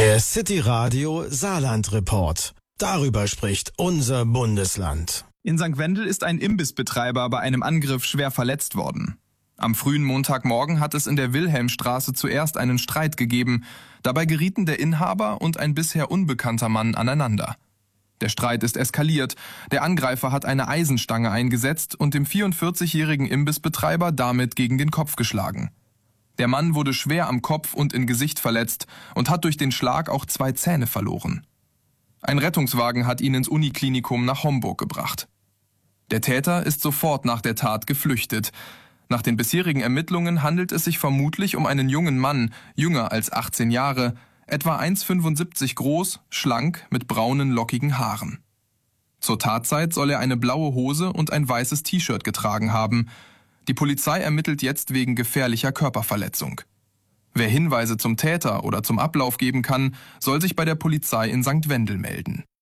Der City Radio Saarland Report. Darüber spricht unser Bundesland. In St. Wendel ist ein Imbissbetreiber bei einem Angriff schwer verletzt worden. Am frühen Montagmorgen hat es in der Wilhelmstraße zuerst einen Streit gegeben. Dabei gerieten der Inhaber und ein bisher unbekannter Mann aneinander. Der Streit ist eskaliert. Der Angreifer hat eine Eisenstange eingesetzt und dem 44-jährigen Imbissbetreiber damit gegen den Kopf geschlagen. Der Mann wurde schwer am Kopf und im Gesicht verletzt und hat durch den Schlag auch 2 Zähne verloren. Ein Rettungswagen hat ihn ins Uniklinikum nach Homburg gebracht. Der Täter ist sofort nach der Tat geflüchtet. Nach den bisherigen Ermittlungen handelt es sich vermutlich um einen jungen Mann, jünger als 18 Jahre, etwa 1,75 groß, schlank, mit braunen, lockigen Haaren. Zur Tatzeit soll er eine blaue Hose und ein weißes T-Shirt getragen haben. Die Polizei ermittelt jetzt wegen gefährlicher Körperverletzung. Wer Hinweise zum Täter oder zum Ablauf geben kann, soll sich bei der Polizei in St. Wendel melden.